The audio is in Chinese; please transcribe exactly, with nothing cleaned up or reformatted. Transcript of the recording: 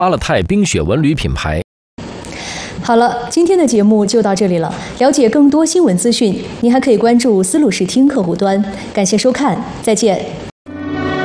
阿勒泰冰雪文旅品牌。 好了，今天的节目就到这里了。了解更多新闻资讯，您还可以关注丝路视听客户端。感谢收看，再见。